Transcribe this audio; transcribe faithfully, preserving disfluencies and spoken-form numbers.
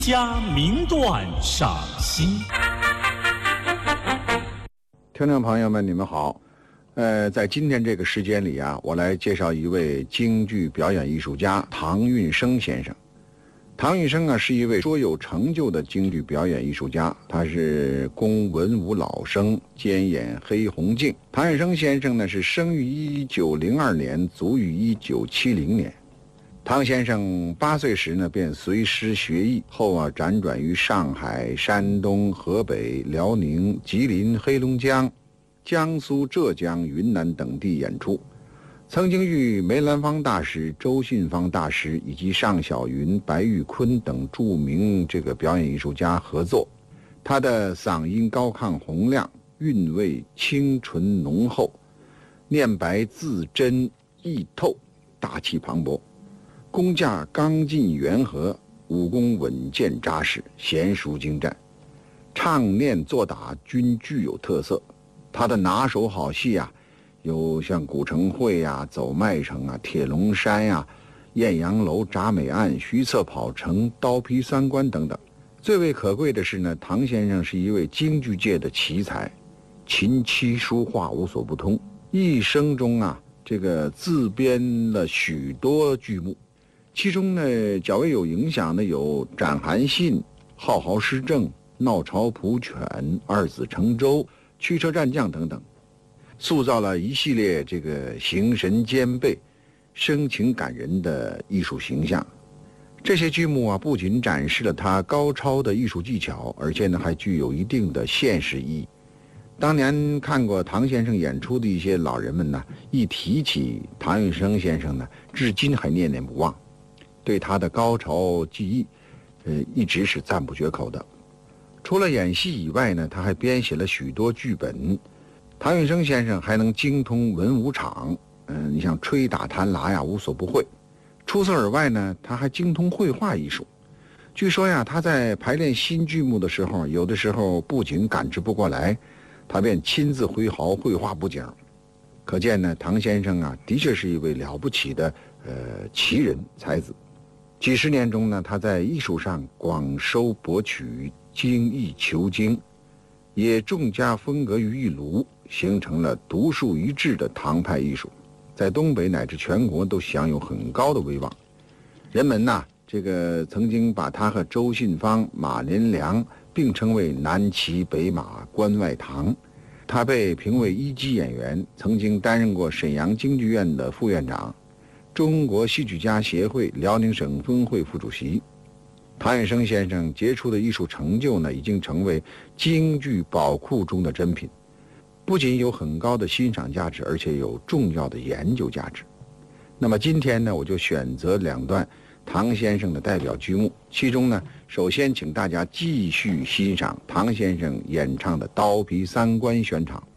加名段赏析。 听众朋友们，你们好。呃，在今天这个时间里啊，我来介绍一位京剧表演艺术家唐运生先生。唐运生啊，是一位卓有成就的京剧表演艺术家，他是工文武老生，兼演黑红净。唐运生先生呢，是生于一九零二年，卒于一九七零年。唐先生八岁时呢，便随师学艺，后啊辗转于上海、山东、河北、辽宁、吉林、黑龙江、江苏、浙江、云南等地演出，曾经与梅兰芳大师、周信芳大师以及尚小云、白玉坤等著名这个表演艺术家合作。他的嗓音高亢洪亮，韵味清纯浓厚，念白字真意透，大气磅礴。功架刚劲圆和，武功稳健扎实，娴熟精湛，唱念做打均具有特色。他的拿手好戏啊，有像古城会呀、走麦城啊、铁笼山呀、艳阳楼、铡美案、徐策跑城、刀劈三关等等。最为可贵的是呢，唐先生是一位京剧界的奇才，琴棋书画无所不通，一生中啊，这个自编了许多剧目。其中呢，较为有影响的有《斩韩信》《浩浩施政》《闹朝蒲犬》《二子乘舟》《驱车战将》等等，塑造了一系列这个形神兼备、深情感人的艺术形象。这些剧目啊，不仅展示了他高超的艺术技巧，而且呢，还具有一定的现实意义。当年看过唐先生演出的一些老人们呢，一提起唐运生先生呢，至今还念念不忘。对他的高超技艺，呃，一直是赞不绝口的。除了演戏以外呢，他还编写了许多剧本。唐运生先生还能精通文武场，嗯、呃，你像吹打弹拉呀，无所不会。除此而外呢，他还精通绘画艺术。据说呀，他在排练新剧目的时候，有的时候布景感知不过来，他便亲自挥毫绘画布景。可见呢，唐先生啊，的确是一位了不起的呃奇人才子。几十年中呢，他在艺术上广收博取，精益求精，也众家风格于一炉，形成了独树一帜的唐派艺术，在东北乃至全国都享有很高的威望。人们呐，这个曾经把他和周信芳、马连良并称为南骑北马关外唐。他被评为一级演员，曾经担任过沈阳京剧院的副院长，中国戏剧家协会辽宁省分会副主席。唐运生先生杰出的艺术成就呢，已经成为京剧宝库中的珍品，不仅有很高的欣赏价值，而且有重要的研究价值。那么今天呢，我就选择两段唐先生的代表剧目，其中呢，首先请大家继续欣赏唐先生演唱的《刀劈三关》选场。